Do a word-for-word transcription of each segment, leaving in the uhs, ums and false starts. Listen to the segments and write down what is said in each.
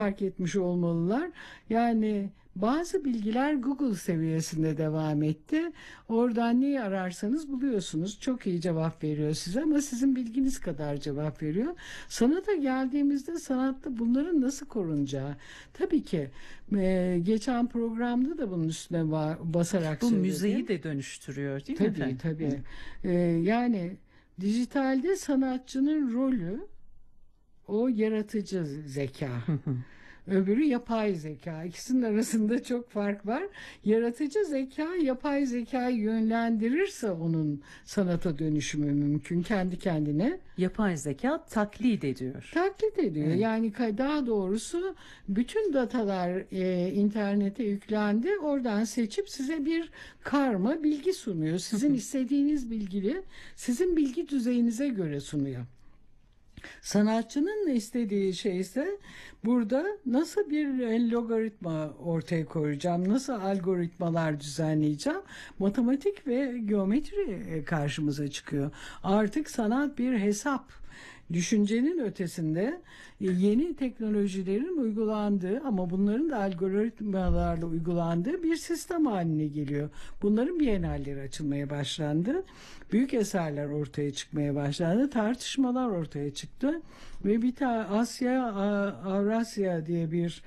fark etmiş olmalılar. Yani bazı bilgiler Google seviyesinde devam etti. Oradan neyi ararsanız buluyorsunuz. Çok iyi cevap veriyor size ama sizin bilginiz kadar cevap veriyor. Sanata geldiğimizde sanatta bunların nasıl korunacağı. Tabii ki e, geçen programda da bunun üstüne ba- basarak Bu söyledim. müzeyi de dönüştürüyor değil mi Tabii efendim? tabii. E, yani dijitalde sanatçının rolü o yaratıcı zeka. Öbürü yapay zeka. İkisinin arasında çok fark var. Yaratıcı zeka yapay zekayı yönlendirirse onun sanata dönüşümü mümkün kendi kendine. Yapay zeka taklit ediyor. Taklit ediyor. Evet. Yani ka- daha doğrusu bütün datalar e, internete yüklendi. Oradan seçip size bir karma bilgi sunuyor. Sizin istediğiniz bilgiyi sizin bilgi düzeyinize göre sunuyor. Sanatçının istediği şey ise burada nasıl bir logaritma ortaya koyacağım, nasıl algoritmalar düzenleyeceğim, matematik ve geometri karşımıza çıkıyor. Artık sanat bir hesap. Düşüncenin ötesinde yeni teknolojilerin uygulandığı ama bunların da algoritmalarla uygulandığı bir sistem haline geliyor. Bunların bienalleri açılmaya başlandı. Büyük eserler ortaya çıkmaya başlandı. Tartışmalar ortaya çıktı. Ve bir tane Asya, Avrasya diye bir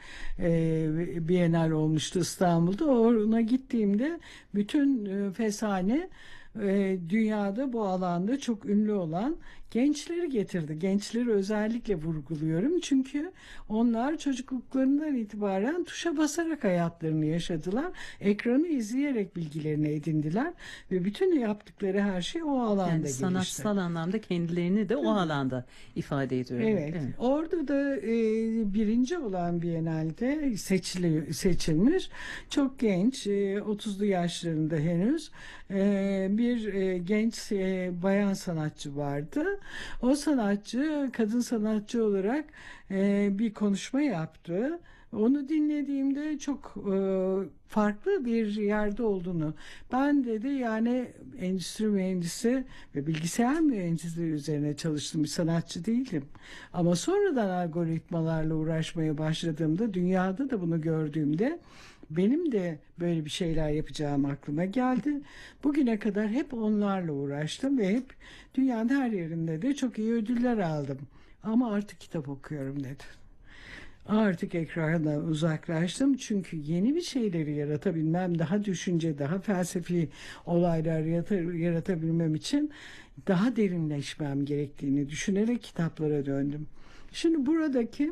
e, bienal olmuştu İstanbul'da. Ona gittiğimde bütün e, fesane e, dünyada bu alanda çok ünlü olan gençleri getirdi. Gençleri özellikle vurguluyorum. Çünkü onlar çocukluklarından itibaren tuşa basarak hayatlarını yaşadılar. Ekranı izleyerek bilgilerini edindiler ve bütün yaptıkları her şey o alanda Yani gelişti. sanatsal anlamda kendilerini de o alanda ifade ediyor. Evet. Evet. Orada da e, birinci olan Biennale'de seçili, seçilmiş. Çok genç, e, otuzlu yaşlarında henüz e, bir e, genç e, bayan sanatçı vardı. O sanatçı kadın sanatçı olarak e, bir konuşma yaptı. Onu dinlediğimde çok e, farklı bir yerde olduğunu, ben dedi yani endüstri mühendisi ve bilgisayar mühendisliği üzerine çalıştığım bir sanatçı değildim. Ama sonradan algoritmalarla uğraşmaya başladığımda, dünyada da bunu gördüğümde benim de böyle bir şeyler yapacağım aklıma geldi. Bugüne kadar hep onlarla uğraştım ve hep dünyanın her yerinde de çok iyi ödüller aldım. Ama artık kitap okuyorum dedi. Artık ekrandan uzaklaştım çünkü yeni bir şeyleri yaratabilmem, daha düşünce, daha felsefi olaylar yarata- yaratabilmem için daha derinleşmem gerektiğini düşünerek kitaplara döndüm. Şimdi buradaki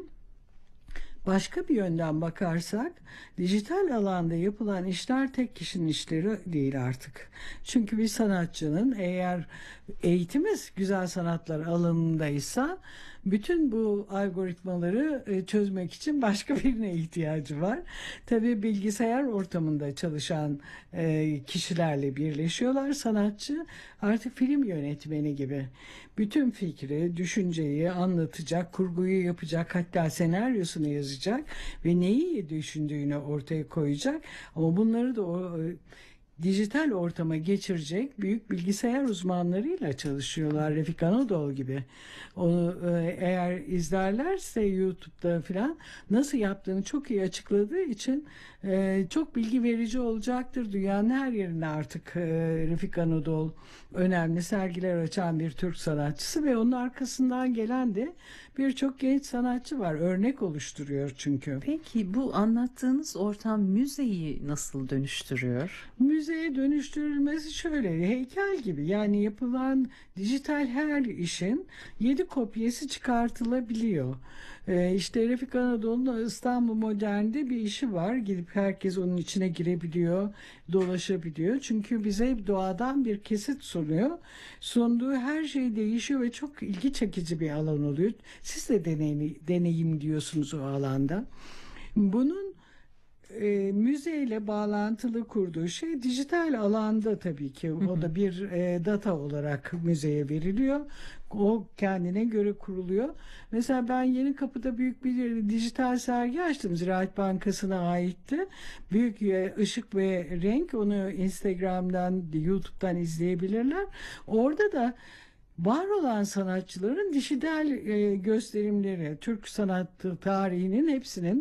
başka bir yönden bakarsak dijital alanda yapılan işler tek kişinin işleri değil artık. Çünkü bir sanatçının eğer eğitimi güzel sanatlar alanındaysa bütün bu algoritmaları e, çözmek için başka birine ihtiyacı var. Tabii bilgisayar ortamında çalışan e, kişilerle birleşiyorlar. Sanatçı artık film yönetmeni gibi. Bütün fikri, düşünceyi anlatacak, kurguyu yapacak, hatta senaryosunu yazacak ve neyi düşündüğünü ortaya koyacak. Ama bunları da o dijital ortama geçirecek büyük bilgisayar uzmanlarıyla çalışıyorlar. Refik Anadol gibi. Onu e, eğer izlerlerse YouTube'da falan nasıl yaptığını çok iyi açıkladığı için e, çok bilgi verici olacaktır. Dünyanın her yerine artık e, Refik Anadol önemli sergiler açan bir Türk sanatçısı ve onun arkasından gelen de birçok genç sanatçı var. Örnek oluşturuyor çünkü. Peki bu anlattığınız ortam müzeyi nasıl dönüştürüyor? Müzeye dönüştürülmesi şöyle, heykel gibi, yani yapılan dijital her işin yedi kopyası çıkartılabiliyor. Ee, işte Refik Anadolu'nun İstanbul Modern'de bir işi var. Gidip herkes onun içine girebiliyor, dolaşabiliyor. Çünkü bize doğadan bir kesit sunuyor. Sunduğu her şey değişiyor ve çok ilgi çekici bir alan oluyor. Siz de deneyim, deneyim diyorsunuz o alanda. Bunun e, müzeyle bağlantılı kurduğu şey dijital alanda tabii ki. O da bir e, data olarak müzeye veriliyor. O kendine göre kuruluyor. Mesela ben Yenikapı'da büyük bir dijital sergi açtım. Ziraat Bankası'na aitti. Büyük e, ışık ve renk, onu Instagram'dan, YouTube'dan izleyebilirler. Orada da var olan sanatçıların dijital e, gösterimleri, Türk sanatı tarihinin hepsinin